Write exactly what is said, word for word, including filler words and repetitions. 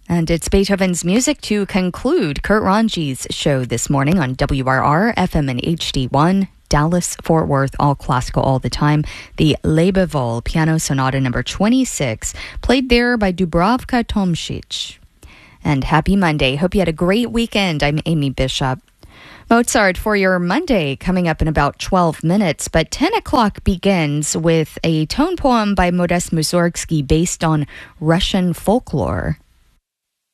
And it's Beethoven's music to conclude Kurt Ranji's show this morning on W R R, F M and H D one. Dallas, Fort Worth, all classical all the time. The Lebewohl Piano Sonata number twenty-six, played there by Dubravka Tomšič. And happy Monday. Hope you had a great weekend. I'm Amy Bishop. Mozart for your Monday coming up in about twelve minutes, but ten o'clock begins with a tone poem by Modest Mussorgsky based on Russian folklore.